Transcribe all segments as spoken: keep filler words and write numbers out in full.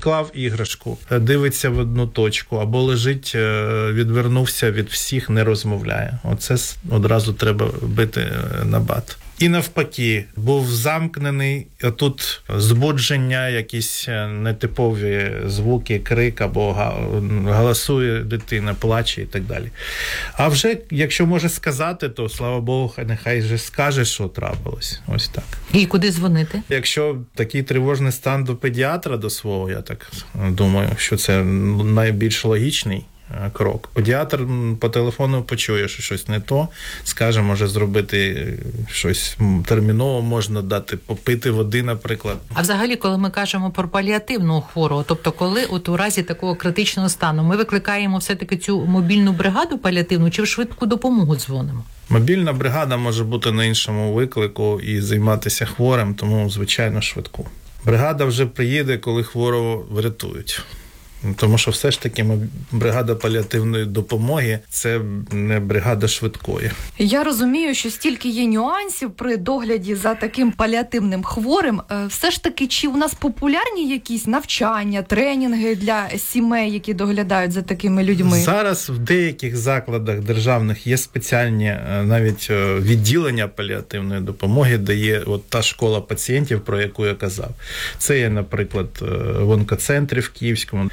відклав іграшку, дивиться в одну точку, або лежить, відвернувся від всіх, не розмовляє. Оце одразу треба бити на бат. І навпаки, був замкнений, а тут збудження, якісь нетипові звуки, крик або галасує дитина, плаче і так далі. А вже, якщо може сказати, то, слава Богу, нехай же скаже, що трапилось. Ось так. І куди дзвонити? Якщо такий тривожний стан, до педіатра до свого, я так думаю, що це найбільш логічний крок. Педіатр по телефону почує, що щось не то, скаже, може зробити щось терміново, можна дати попити води, наприклад. А взагалі, коли ми кажемо про паліативну хворого, тобто коли от у разі такого критичного стану ми викликаємо все-таки цю мобільну бригаду паліативну чи в швидку допомогу дзвонимо? Мобільна бригада може бути на іншому виклику і займатися хворим, тому, звичайно, швидку. Бригада вже приїде, коли хворого врятують. Тому що все ж таки бригада паліативної допомоги – це не бригада швидкої. Я розумію, що стільки є нюансів при догляді за таким паліативним хворим. Все ж таки, чи у нас популярні якісь навчання, тренінги для сімей, які доглядають за такими людьми? Зараз в деяких закладах державних є спеціальні навіть відділення паліативної допомоги, де є от та школа пацієнтів, про яку я казав. Це є, наприклад, в онкоцентрі в Київському.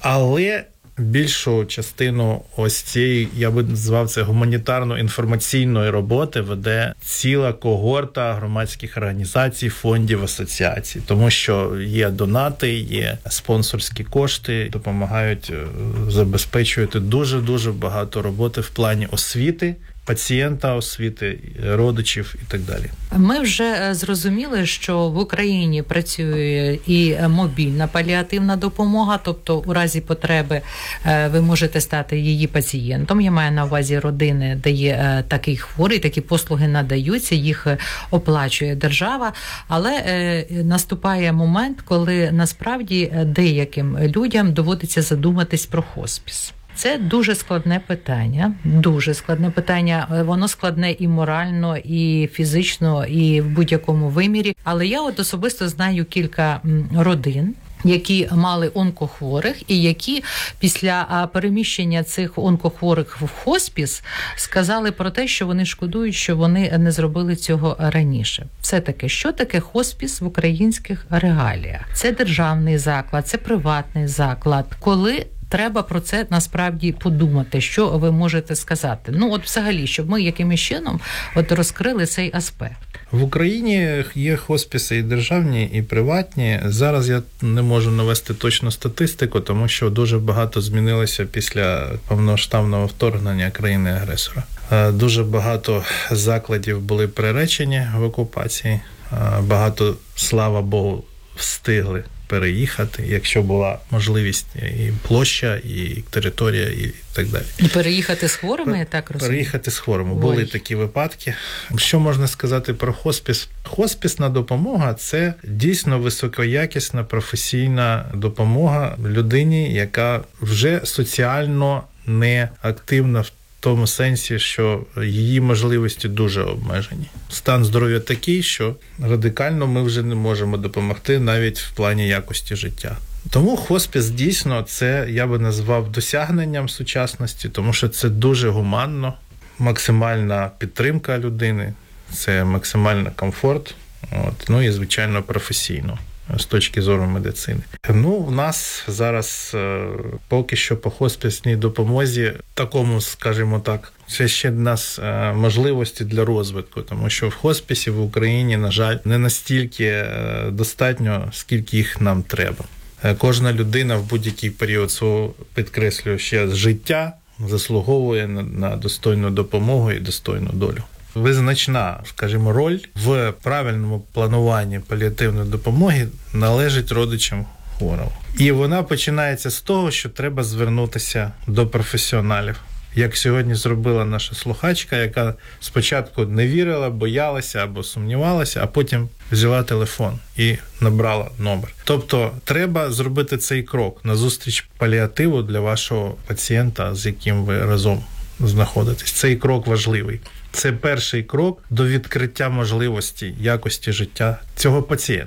Але більшу частину ось цієї, я би назвав це гуманітарно-інформаційної роботи, веде ціла когорта громадських організацій, фондів, асоціацій. Тому що є донати, є спонсорські кошти, допомагають забезпечувати дуже-дуже багато роботи в плані освіти пацієнта, освіти, родичів і так далі. Ми вже зрозуміли, що в Україні працює і мобільна паліативна допомога, тобто у разі потреби ви можете стати її пацієнтом. Я маю на увазі родини, де є такий хворий, такі послуги надаються, їх оплачує держава, але наступає момент, коли насправді деяким людям доводиться задуматись про хоспіс. Це дуже складне питання, дуже складне питання. Воно складне і морально, і фізично, і в будь-якому вимірі. Але я от особисто знаю кілька родин, які мали онкохворих і які після переміщення цих онкохворих в хоспіс сказали про те, що вони шкодують, що вони не зробили цього раніше. Все-таки, що таке хоспіс в українських реаліях? Це державний заклад, це приватний заклад. Коли треба про це насправді подумати, що ви можете сказати. Ну, от взагалі, щоб ми якимось чином от розкрили цей аспект. В Україні є хоспіси і державні, і приватні. Зараз я не можу навести точну статистику, тому що дуже багато змінилося після повномасштабного вторгнення країни-агресора. Дуже багато закладів були приречені в окупації. Багато, слава Богу, встигли переїхати, якщо була можливість, і площа, і територія, і так далі. І переїхати з хворими, я так розумію? Переїхати з хворими. Ой. Були такі випадки. Що можна сказати про хоспіс? Хоспісна допомога – це дійсно високоякісна професійна допомога людині, яка вже соціально не активна в В тому сенсі, що її можливості дуже обмежені. Стан здоров'я такий, що радикально ми вже не можемо допомогти навіть в плані якості життя. Тому хоспіс дійсно це, я би назвав, досягненням сучасності, тому що це дуже гуманно, максимальна підтримка людини, це максимальний комфорт, от, ну і, звичайно, професійно з точки зору медицини. Ну, у нас зараз е, поки що по хоспісній допомозі, такому, скажімо так, це ще в нас е, можливості для розвитку, тому що в хоспісі в Україні, на жаль, не настільки е, достатньо, скільки їх нам треба. Е, кожна людина в будь-який період свого, підкреслюю ще, життя заслуговує на, на достойну допомогу і достойну долю. Визначна, скажімо, роль в правильному плануванні паліативної допомоги належить родичам хворого. І вона починається з того, що треба звернутися до професіоналів. Як сьогодні зробила наша слухачка, яка спочатку не вірила, боялася або сумнівалася, а потім взяла телефон і набрала номер. Тобто треба зробити цей крок назустріч паліативу для вашого пацієнта, з яким ви разом знаходитесь. Цей крок важливий. Це перший крок до відкриття можливості якості життя цього пацієнта.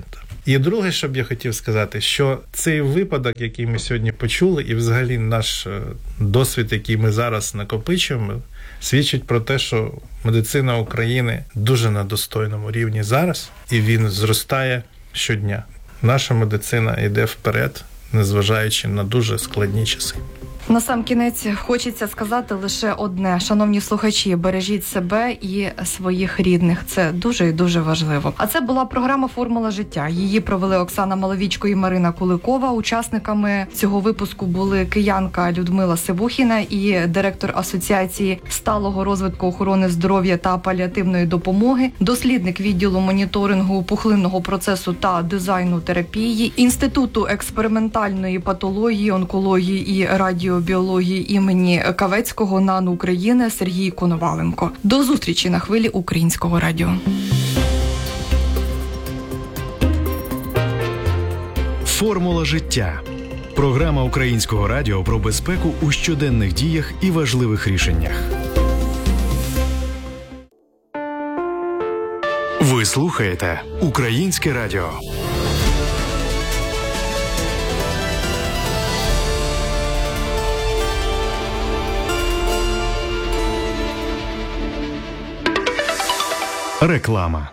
І друге, що б я хотів сказати, що цей випадок, який ми сьогодні почули, і взагалі наш досвід, який ми зараз накопичуємо, свідчить про те, що медицина України дуже на достойному рівні зараз, і він зростає щодня. Наша медицина йде вперед, незважаючи на дуже складні часи. На сам кінець хочеться сказати лише одне. Шановні слухачі, бережіть себе і своїх рідних. Це дуже і дуже важливо. А це була програма «Формула життя». Її провели Оксана Маловічко і Марина Куликова. Учасниками цього випуску були киянка Людмила Сивухіна і директор Асоціації сталого розвитку охорони здоров'я та паліативної допомоги, дослідник відділу моніторингу пухлинного процесу та дизайну терапії, Інституту експериментальної патології, онкології і радіо біології імені Кавецького НАН України Сергій Коноваленко. До зустрічі на хвилі Українського радіо. Формула життя. Програма Українського радіо про безпеку у щоденних діях і важливих рішеннях. Ви слухаєте Українське радіо. Реклама.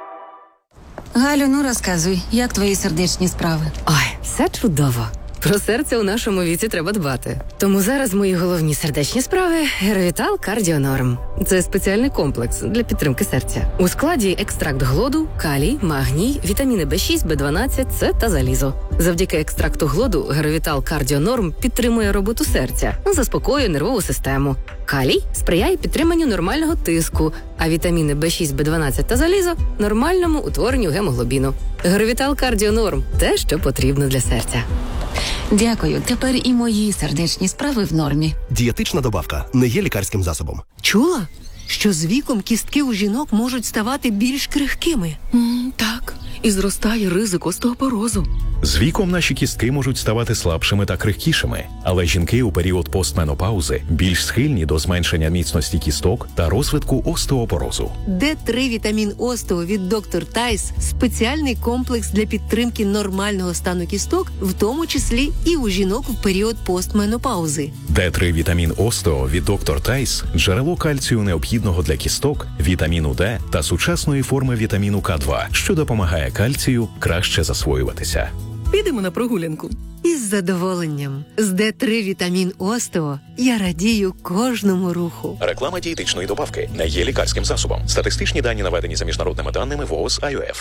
Галю, ну розказуй, як твої сердечні справи? Ой, все чудово. Про серце у нашому віці треба дбати. Тому зараз мої головні сердечні справи – Геровітал Кардіонорм. Це спеціальний комплекс для підтримки серця. У складі екстракт глоду, калій, магній, вітаміни Б шість, Б дванадцять, С та залізо. Завдяки екстракту глоду Геровітал Кардіонорм підтримує роботу серця, заспокоює нервову систему. Калій сприяє підтриманню нормального тиску, а вітаміни Б шість, Б дванадцять та залізо – нормальному утворенню гемоглобіну. Геровітал Кардіонорм – те, що потрібно для серця. Дякую, тепер і мої сердечні справи в нормі. Дієтична добавка не є лікарським засобом. Чула, що з віком кістки у жінок можуть ставати більш крихкими? Mm, так, і зростає ризик остеопорозу. З віком наші кістки можуть ставати слабшими та крихкішими, але жінки у період постменопаузи більш схильні до зменшення міцності кісток та розвитку остеопорозу. Д три вітамін Остео від доктор Тайс – спеціальний комплекс для підтримки нормального стану кісток, в тому числі і у жінок в період постменопаузи. Д три вітамін Остео від доктор Тайс – джерело кальцію необхідного для кісток, вітаміну Д та сучасної форми вітаміну К два, що допомагає кальцію краще засвоюватися. Підемо на прогулянку. Із задоволенням. З Д три вітамін Остео я радію кожному руху. Реклама дієтичної добавки не є лікарським засобом. Статистичні дані наведені за міжнародними даними ВООЗ ай о еф.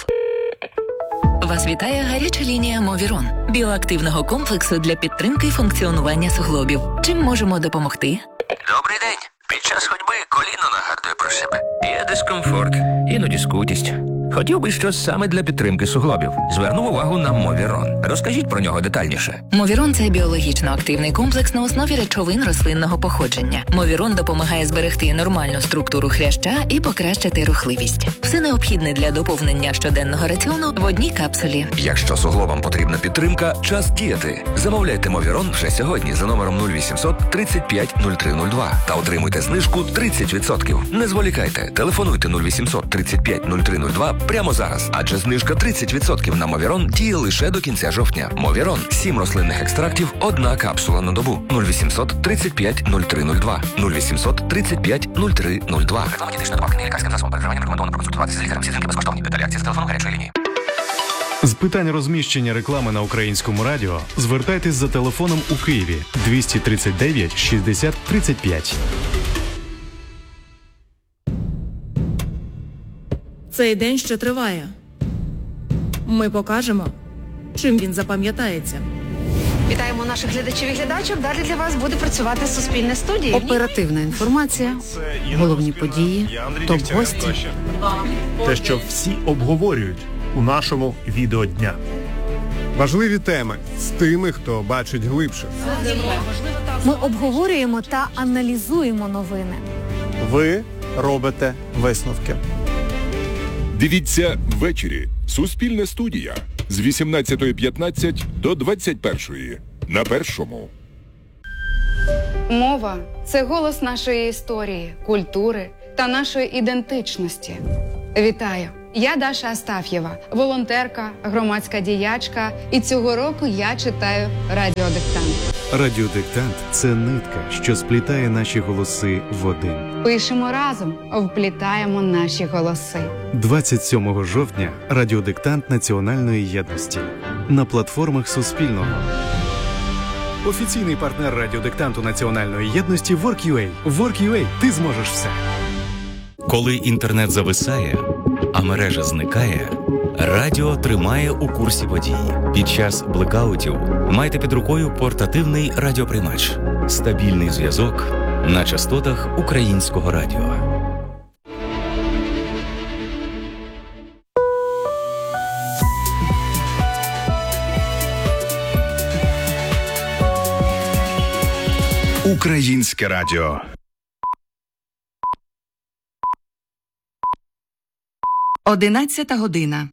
Вас вітає гаряча лінія Movieron – біоактивного комплексу для підтримки функціонування суглобів. Чим можемо допомогти? Добрий день. Під час ходьби коліно нагадує про себе. Є дискомфорт, іноді скутість. Хотів би щось саме для підтримки суглобів. Звернув увагу на Movieron. Розкажіть про нього детальніше. Movieron – це біологічно активний комплекс на основі речовин рослинного походження. Movieron допомагає зберегти нормальну структуру хряща і покращити рухливість. Все необхідне для доповнення щоденного раціону в одній капсулі. Якщо суглобам потрібна підтримка, час діяти. Замовляйте Movieron вже сьогодні за номером нуль вісімсот тридцять п'ять нуль три нуль два та отримуйте знижку тридцять відсотків. Не зволікайте. Телефонуйте нуль вісімсот тридцять п'ять нуль три нуль два прямо зараз, адже знижка тридцять відсотків на Movieron діє лише до кінця жовтня. Movieron – сім рослинних екстрактів, одна капсула на добу. нуль вісімсот тридцять п'ять нуль три нуль два. нуль вісімсот тридцять п'ять нуль три нуль два. Реклама дієтичної добавки не є лікарським засобом. Переживання рекомендовано проконсультуватися з лікарем. Всі дзвінки безкоштовні. Деталі акції з телефону гарячої лінії. З питань розміщення реклами на Українському радіо звертайтесь за телефоном у Києві двісті тридцять дев'ять шістдесят тридцять п'ять. Цей день ще триває. Ми покажемо, чим він запам'ятається. Вітаємо наших глядачів і глядачок. Далі для вас буде працювати Суспільне студії. Оперативна інформація, головні події, топ-гості. Те, що всі обговорюють у нашому відео дня. Важливі теми з тими, хто бачить глибше. Ми обговорюємо та аналізуємо новини. Ви робите висновки. Дивіться ввечері. Суспільна студія з вісімнадцятої п'ятнадцять до двадцять першої на Першому. Мова – це голос нашої історії, культури та нашої ідентичності. Вітаю! Я Даша Астаф'єва, волонтерка, громадська діячка, і цього року я читаю радіодиктант. Радіодиктант – це нитка, що сплітає наші голоси в один. Пишемо разом, вплітаємо наші голоси. двадцять сьомого жовтня – радіодиктант Національної єдності. На платформах Суспільного. Офіційний партнер радіодиктанту Національної єдності WorkUA. WorkUA – ти зможеш все. Коли інтернет зависає, а мережа зникає, радіо тримає у курсі подій. Під час блекаутів майте під рукою портативний радіоприймач. Стабільний зв'язок на частотах українського радіо. Українське радіо. Одинадцята година.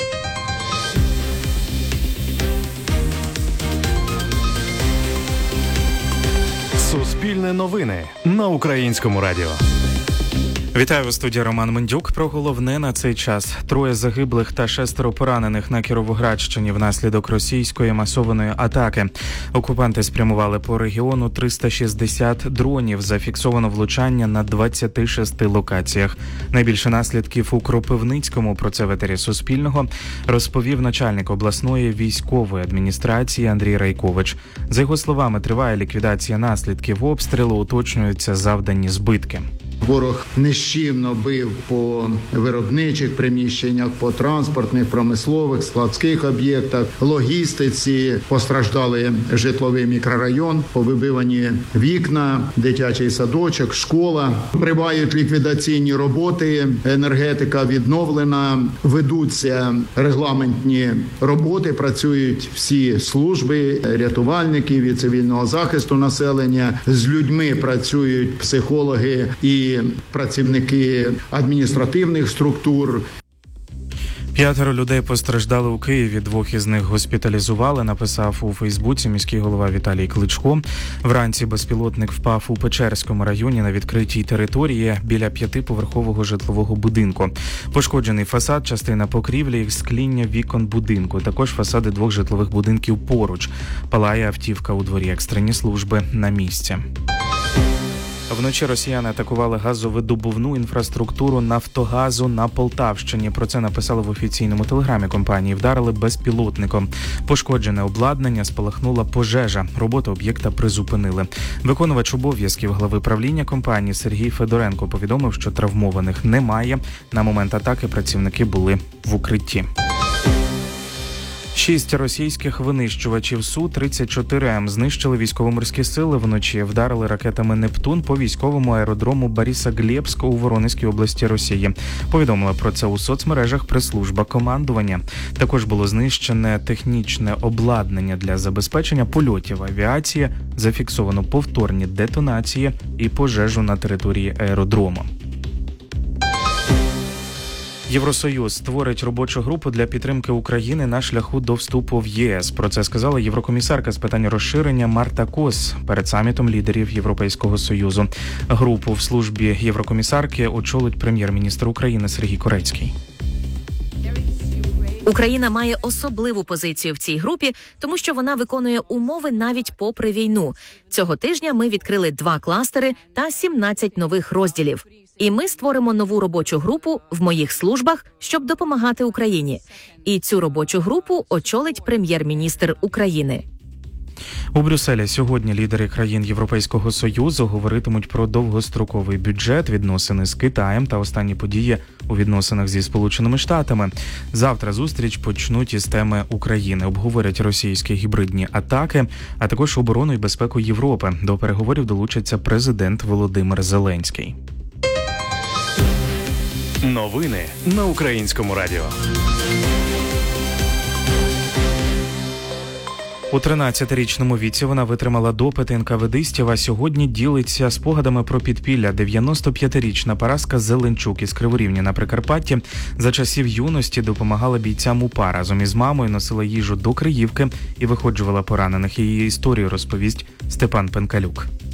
Суспільне новини на Українському радіо. Вітаю, у студії Роман Мендюк. Про головне на цей час. Троє загиблих та шестеро поранених на Кіровоградщині внаслідок російської масованої атаки. Окупанти спрямували по регіону триста шістдесят дронів. Зафіксовано влучання на двадцяти шести локаціях. Найбільше наслідків у Кропивницькому. Про це в етері Суспільного розповів начальник обласної військової адміністрації Андрій Райкович. За його словами, триває ліквідація наслідків обстрілу, уточнюються завдані збитки. Ворог нищівно бив по виробничих приміщеннях, по транспортних, промислових, складських об'єктах, логістиці. Постраждали житловий мікрорайон, повибивані вікна, дитячий садочок, школа. Тривають ліквідаційні роботи, енергетика відновлена, ведуться регламентні роботи, працюють всі служби, рятувальники від цивільного захисту населення. З людьми працюють психологи і працівники адміністративних структур. П'ятеро людей постраждали у Києві, двох із них госпіталізували, написав у Фейсбуці міський голова Віталій Кличко. Вранці безпілотник впав у Печерському районі на відкритій території біля п'ятиповерхового житлового будинку. Пошкоджений фасад, частина покрівлі і скління вікон будинку. Також фасади двох житлових будинків поруч. Палає автівка у дворі, екстрені служби на місці. Вночі росіяни атакували газовидобувну інфраструктуру Нафтогазу на Полтавщині. Про це написали в офіційному телеграмі компанії. Вдарили безпілотником. Пошкоджене обладнання, спалахнула пожежа. Роботу об'єкта призупинили. Виконувач обов'язків глави правління компанії Сергій Федоренко повідомив, що травмованих немає. На момент атаки працівники були в укритті. Шість російських винищувачів Су тридцять чотири М знищили військово-морські сили вночі. Вдарили ракетами «Нептун» по військовому аеродрому Борисоглебськ у Воронезькій області Росії. Повідомила про це у соцмережах прес-служба командування. Також було знищене технічне обладнання для забезпечення польотів авіації, зафіксовано повторні детонації і пожежу на території аеродрому. Євросоюз створить робочу групу для підтримки України на шляху до вступу в ЄС. Про це сказала єврокомісарка з питань розширення Марта Кос перед самітом лідерів Європейського Союзу. Групу в службі єврокомісарки очолить прем'єр-міністр України Сергій Корецький. Україна має особливу позицію в цій групі, тому що вона виконує умови навіть попри війну. Цього тижня ми відкрили два кластери та сімнадцять нових розділів. І ми створимо нову робочу групу в моїх службах, щоб допомагати Україні. І цю робочу групу очолить прем'єр-міністр України. У Брюсселі сьогодні лідери країн Європейського Союзу говоритимуть про довгостроковий бюджет, відносини з Китаєм та останні події у відносинах зі Сполученими Штатами. Завтра зустріч почнуть із теми України. Обговорять російські гібридні атаки, а також оборону і безпеку Європи. До переговорів долучиться президент Володимир Зеленський. Новини на Українському радіо. У тринадцятирічному віці вона витримала допит ен ка ве дистів, а сьогодні ділиться спогадами про підпілля. дев'яностоп'ятирічна Параска Зеленчук із Криворівні на Прикарпатті за часів юності допомагала бійцям УПА. Разом із мамою носила їжу до Криївки і виходжувала поранених. Її історію розповість Степан Пенкалюк.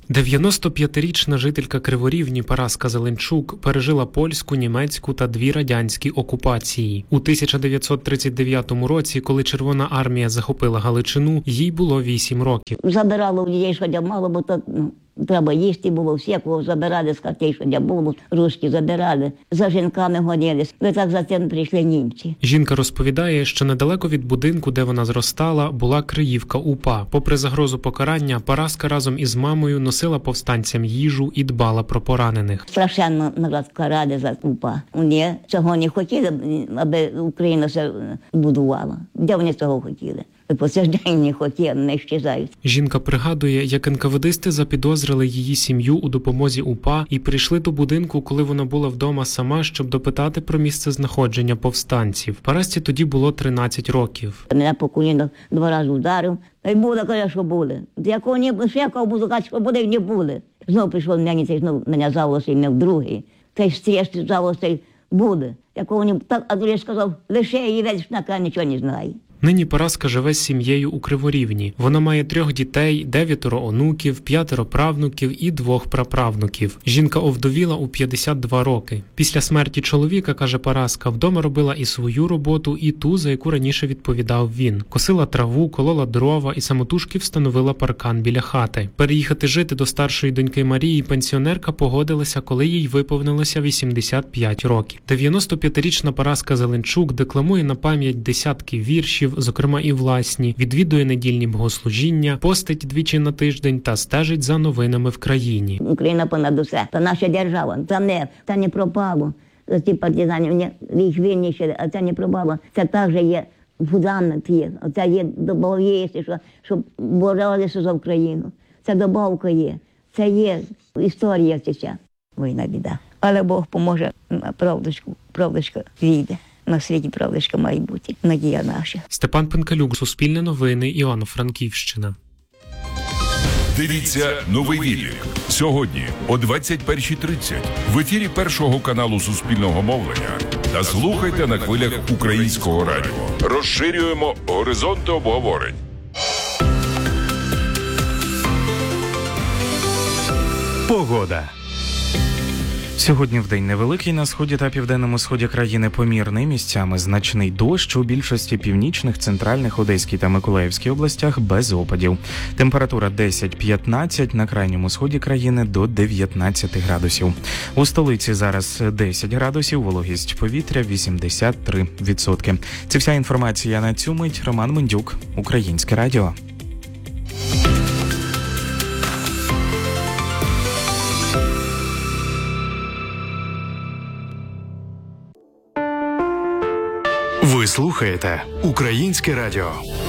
дев'яносто п'ятирічна жителька Криворівні Параска Зеленчук пережила польську, німецьку та дві радянські окупації. У тисяча дев'ятсот тридцять дев'ятому році, коли Червона армія захопила Галичину, їй було вісім років. Забирало у дітей, що я мало, бо то, ну, треба їсти було, всякого забирали з хатей, що я було, русські забирали, за жінками гонились. Ви так за цим прийшли німці. Жінка розповідає, що недалеко від будинку, де вона зростала, була Криївка УПА. Попри загрозу покарання, Параска разом із мамою носила повстанцям їжу і дбала про поранених. Страшенно народ карали за УПА. Вони цього не хотіли, аби Україна все будувала. Де вони цього хотіли? По цей день не хотіли, не щезають. Жінка пригадує, як ен ка ве дисти запідозрили її сім'ю у допомозі УПА і прийшли до будинку, коли вона була вдома сама, щоб допитати про місце знаходження повстанців. Парасці тоді було тринадцять років. Мене по колінах два рази вдарив. Та й буде, каже, що буде. Якого не було, якого буду казати, що буде, не буде. Знову прийшов мені, цей знову мене заволосив, мене вдругий. Цей стрес заволосив буде. Якого не так, а другий сказав, лише її весь шнака, нічого не знає. Нині Параска живе з сім'єю у Криворівні. Вона має трьох дітей, дев'ятеро онуків, п'ятеро правнуків і двох праправнуків. Жінка овдовіла у п'ятдесят два роки. Після смерті чоловіка, каже Параска, вдома робила і свою роботу, і ту, за яку раніше відповідав він. Косила траву, колола дрова і самотужки встановила паркан біля хати. Переїхати жити до старшої доньки Марії пенсіонерка погодилася, коли їй виповнилося вісімдесят п'ять років. дев'яносто п'ятирічна Параска Зеленчук декламує на пам'ять десятки віршів, зокрема і власні, відвідує недільні богослужіння, постить двічі на тиждень та стежить за новинами в країні. Україна понад усе. Це наша держава. Це не, це не пропало. Ці партизани, їх винні, а це не пропало. Це також є фундамент є. Це є добавки, що, щоб боролися за Україну. Це добавка є. Це є історія ця. Війна біда. Але Бог поможе, правдочку, правдочка війде. На світі правдочка має бути. Надія наша. Степан Пенкалюк, Суспільне новини, Івано-Франківщина. Дивіться «Новий Вілік» сьогодні о двадцять першій тридцять в ефірі Першого каналу Суспільного мовлення та слухайте на хвилях Українського радіо. Розширюємо горизонти обговорень. Погода. Сьогодні вдень невеликий на сході та південному сході країни помірний, місцями значний дощ, у більшості північних, центральних, Одеській та Миколаївській областях без опадів. Температура десять-п'ятнадцять, на крайньому сході країни до дев'ятнадцять градусів. У столиці зараз десять градусів, вологість повітря вісімдесят три відсотки. Це вся інформація на цю мить. Роман Мендюк, Українське радіо. Ви слухаєте Українське радіо.